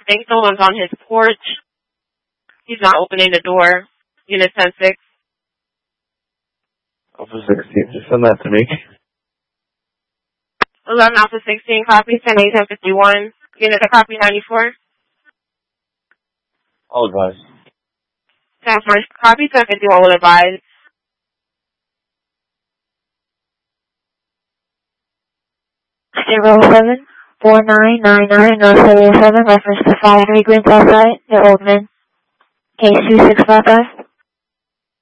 think someone's on his porch. He's not opening the door. Unit 10-6. Alpha 16, just send that to me. 11 Alpha 16, copy, 10-8-10-51. Unit to copy 94. I'll advise. 10-1, copy, 10-51 will advise. Zero 7 4999 North 707, reference to 5 immigrants outside, the Oldman. Case 2655.